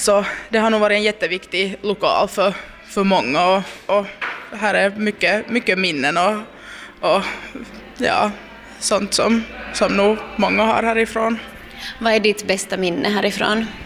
Så det har nog varit en jätteviktig lokal för många och här är mycket minnen och ja, sånt som nog många har härifrån. Vad är ditt bästa minne härifrån?